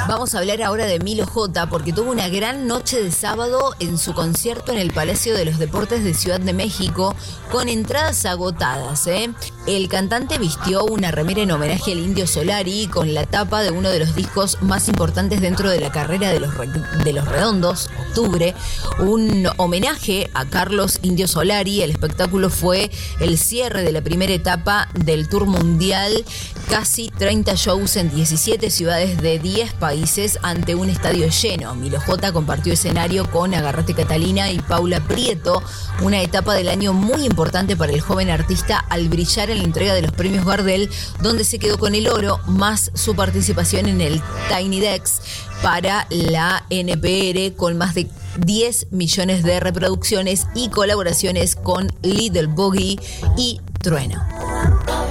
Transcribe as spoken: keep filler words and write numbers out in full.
Vamos a hablar ahora de Milo J, porque tuvo una gran noche de sábado en su concierto en el Palacio de los Deportes de Ciudad de México, con entradas agotadas, ¿eh? El cantante vistió una remera en homenaje al Indio Solari con la tapa de uno de los discos más importantes dentro de la carrera de los, re- de los Redondos, Octubre, un homenaje a Carlos Indio Solari. El espectáculo fue el cierre de la primera etapa del Tour Mundial, casi treinta shows en diecisiete ciudades de diez países ante un estadio lleno. Milo J compartió escenario con Agarrate Catalina y Paula Prieto, una etapa del año muy importante para el joven artista al brillar en la entrega de los premios Gardel, donde se quedó con el oro, más su participación en el Tiny Dex para la N P R, con más de diez millones de reproducciones y colaboraciones con Little Boogie y Trueno.